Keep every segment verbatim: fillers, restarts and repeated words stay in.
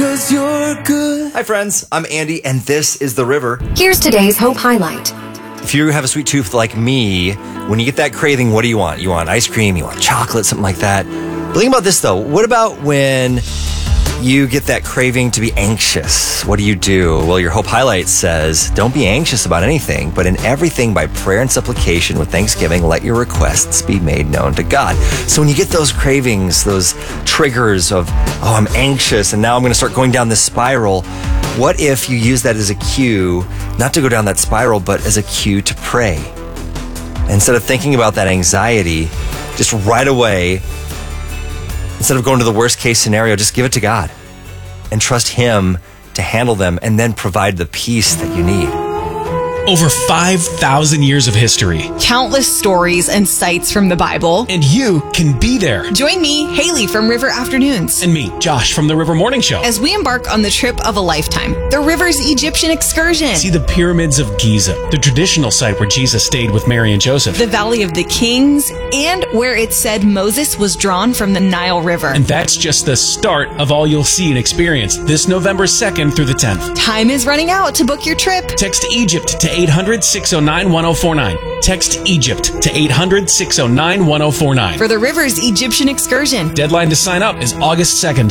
'cause you're good. Hi friends, I'm Andy and this is The River. Here's today's Hope Highlight. If you have a sweet tooth like me, when you get that craving, what do you want? You want ice cream, you want chocolate, something like that. But think about this though. What about when you get that craving to be anxious? What do you do? Well, your Hope Highlight says, don't be anxious about anything, but in everything by prayer and supplication with thanksgiving, let your requests be made known to God. So when you get those cravings, those triggers of, oh, I'm anxious and now I'm going to start going down this spiral, what if you use that as a cue, not to go down that spiral, but as a cue to pray? Instead of thinking about that anxiety, just right away, instead of going to the worst case scenario, just give it to God and trust Him to handle them and then provide the peace that you need. Over five thousand years of history. Countless stories and sites from the Bible. And you can be there. Join me, Haley from River Afternoons. And me, Josh from the River Morning Show. As we embark on the trip of a lifetime, the River's Egyptian excursion. See the pyramids of Giza, the traditional site where Jesus stayed with Mary and Joseph. The Valley of the Kings, and where it said Moses was drawn from the Nile River. And that's just the start of all you'll see and experience this November second through the tenth. Time is running out to book your trip. Text Egypt to eight hundred, six oh nine, one oh four nine. Text Egypt to eight hundred, six oh nine, one oh four nine. For the River's Egyptian excursion. Deadline to sign up is August second.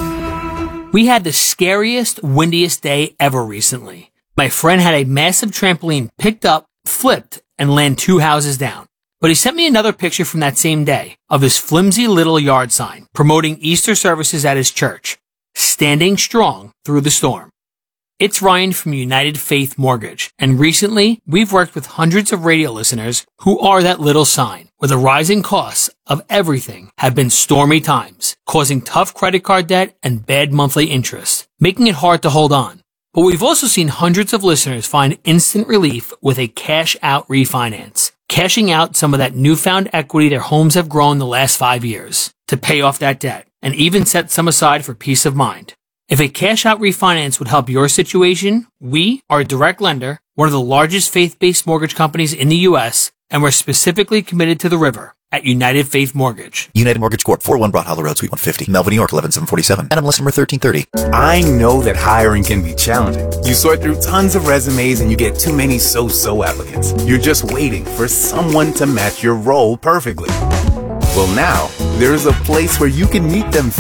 We had the scariest, windiest day ever recently. My friend had a massive trampoline picked up, flipped, and land two houses down. But he sent me another picture from that same day of his flimsy little yard sign promoting Easter services at his church, standing strong through the storm. It's Ryan from United Faith Mortgage, and recently we've worked with hundreds of radio listeners who are that little sign, where the rising costs of everything have been stormy times, causing tough credit card debt and bad monthly interest, making it hard to hold on. But we've also seen hundreds of listeners find instant relief with a cash-out refinance, cashing out some of that newfound equity their homes have grown the last five years to pay off that debt, and even set some aside for peace of mind. If a cash-out refinance would help your situation, we are a direct lender, one of the largest faith-based mortgage companies in the U S, and we're specifically committed to the River at United Faith Mortgage. United Mortgage Corp, four oh one Broad Hollow Road, Suite one fifty, Melville, New York, eleven seven forty-seven. N M L S number thirteen thirty. I know that hiring can be challenging. You sort through tons of resumes and you get too many so-so applicants. You're just waiting for someone to match your role perfectly. Well, now, there's a place where you can meet them